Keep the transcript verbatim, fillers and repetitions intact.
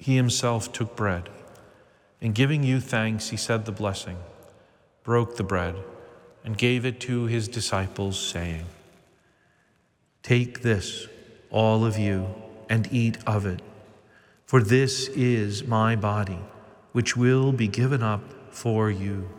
he himself took bread, and giving you thanks, he said the blessing, broke the bread, and gave it to his disciples, saying, "Take this, all of you, and eat of it, for this is my body, which will be given up for you.